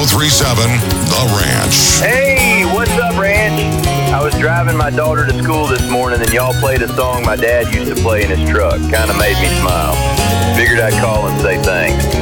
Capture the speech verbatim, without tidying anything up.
three seven The Ranch. Hey, what's up, Ranch? I was driving my daughter to school this morning and y'all played a song my dad used to play in his truck. Kind of made me smile. Figured I'd call and say thanks.